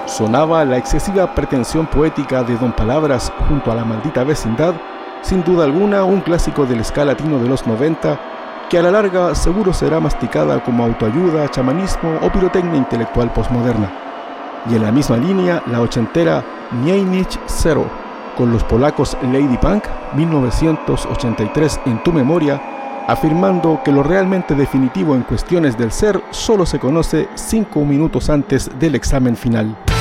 Sonaba la excesiva pretensión poética de Don Palabras junto a La maldita vecindad, sin duda alguna un clásico del ska latino de los 90, que a la larga seguro será masticada como autoayuda, chamanismo o pirotecnia intelectual posmoderna. Y en la misma línea, la ochentera Mniejnic Zero, con los polacos Lady Punk, 1983 en tu memoria, afirmando que lo realmente definitivo en cuestiones del ser solo se conoce 5 minutos antes del examen final.